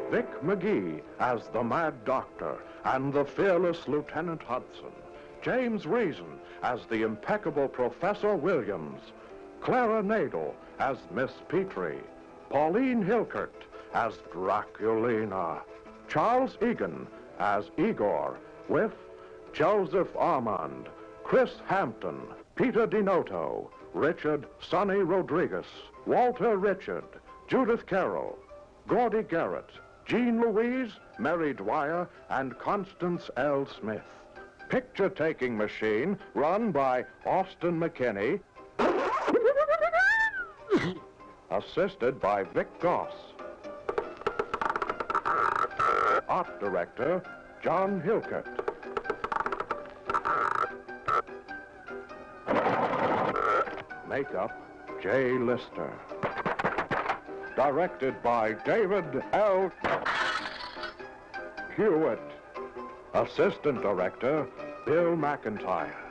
Vic McGee as the Mad Doctor and the fearless Lieutenant Hudson. James Reason as the impeccable Professor Williams. Clara Nadel as Miss Petrie. Pauline Hilkert as Draculina. Charles Egan as Igor, with Joseph Armand, Chris Hampton, Peter DeNoto, Richard Sonny Rodriguez, Walter Richard, Judith Carroll, Gordy Garrett, Jean Louise, Mary Dwyer, and Constance L. Smith. Picture-taking machine run by Austin McKinney, assisted by Vic Goss. Art director, John Hilkert. Makeup, Jay Lister. Directed by David L. Hewitt. Assistant director, Bill McIntyre.